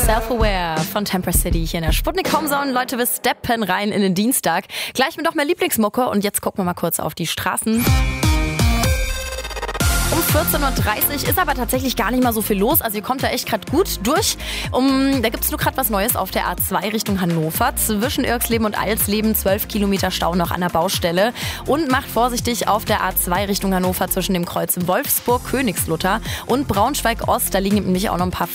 Self-Aware von Temper City hier in der Sputnik Homezone. Leute, wir steppen rein in den Dienstag. Gleich mit noch mehr Lieblingsmucke und jetzt gucken wir mal kurz auf die Straßen. Um 14.30 Uhr ist aber tatsächlich gar nicht mal so viel los. Also ihr kommt da echt gerade gut durch. Da gibt es nur gerade was Neues auf der A2 Richtung Hannover. Zwischen Irxleben und Alsleben 12 Kilometer Stau noch an der Baustelle. Und macht vorsichtig auf der A2 Richtung Hannover zwischen dem Kreuz Wolfsburg, Königslutter und Braunschweig-Ost. Da liegen nämlich auch noch ein paar